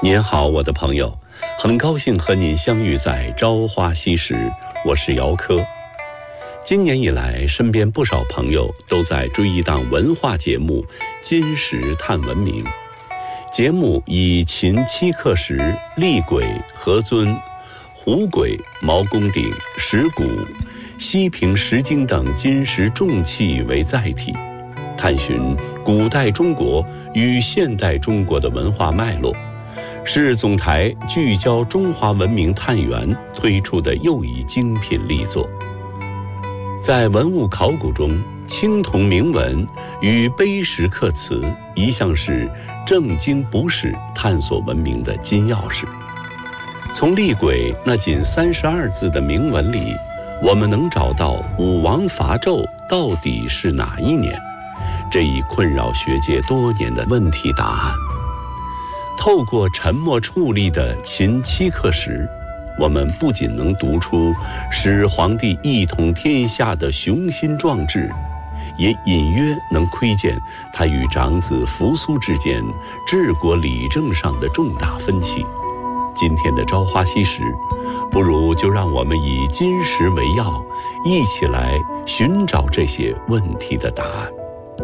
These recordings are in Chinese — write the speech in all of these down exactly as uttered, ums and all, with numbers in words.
您好，我的朋友，很高兴和您相遇在朝花夕拾，我是姚科。今年以来，身边不少朋友都在追一档文化节目《今时探文明》。节目以秦七刻石、厉鬼、何尊、虎鬼、毛公鼎、石鼓、西平石经等金石重器为载体，探寻古代中国与现代中国的文化脉络，是总台聚焦中华文明探源推出的又一精品力作。在文物考古中，青铜铭文与碑石刻词一向是正经不是探索文明的金钥匙。从厉鬼那仅三十二字的铭文里，我们能找到武王伐纣到底是哪一年这一困扰学界多年的问题答案。透过沉默矗立的秦七刻石，我们不仅能读出使皇帝一统天下的雄心壮志，也隐约能窥见他与长子扶苏之间治国理政上的重大分歧。今天的朝花夕拾，不如就让我们以金石为药，一起来寻找这些问题的答案。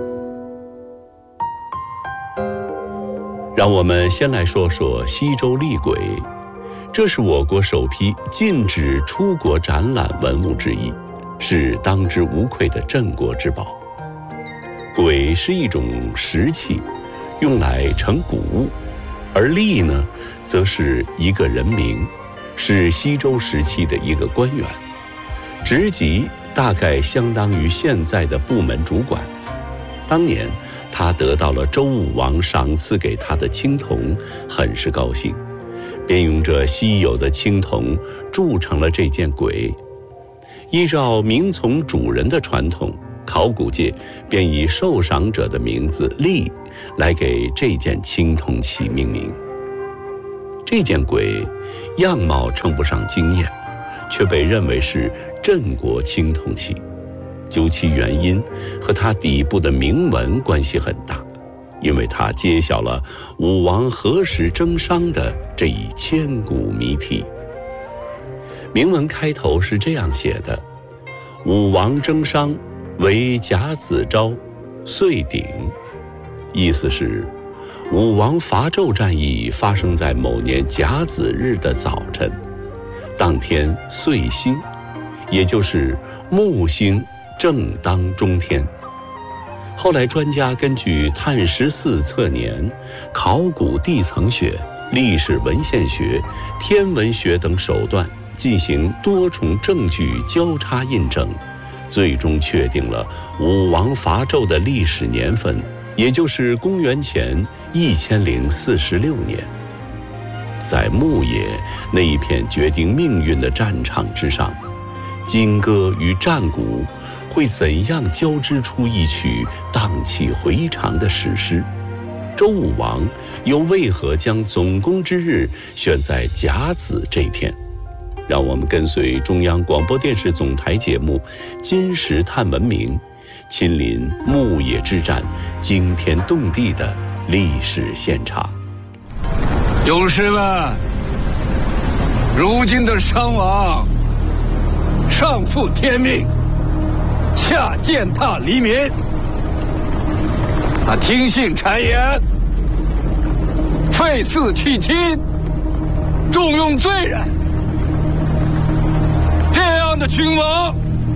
让我们先来说说西周厉鬼，这是我国首批禁止出国展览文物之一，是当之无愧的镇国之宝。鬼是一种石器，用来盛谷物，而厉呢，则是一个人名，是西周时期的一个官员，职级大概相当于现在的部门主管。当年他得到了周武王赏赐给他的青铜，很是高兴，便用这稀有的青铜铸成了这件鬼。依照名从主人的传统，考古界便以受赏者的名字厉来给这件青铜器命名。这件鬼样貌称不上惊艳，却被认为是镇国青铜器。究其原因，和它底部的铭文关系很大，因为它揭晓了武王何时征商的这一千古谜题。铭文开头是这样写的：武王征商，为甲子朝，岁鼎。意思是武王伐纣战役发生在某年甲子日的早晨，当天岁星，也就是木星正当中天。后来专家根据碳十四测年、考古地层学、历史文献学、天文学等手段进行多重证据交叉印证，最终确定了武王伐纣的历史年份，也就是公元前一千零四十六年。在牧野那一片决定命运的战场之上，金戈与战鼓会怎样交织出一曲荡气回肠的史诗？周武王又为何将总攻之日选在甲子这天？让我们跟随中央广播电视总台节目《今时探文明》，亲临牧野之战惊天动地的历史现场。 勇士们，如今的商王上负天命，下践踏黎民，他听信谗言，废嗣弃亲，重用罪人，这样的君王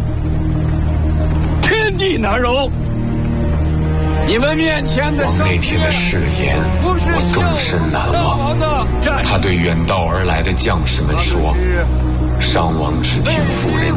天地难容。你们面前的王那天的誓言我终身难忘。他对远道而来的将士们说，商王只听妇人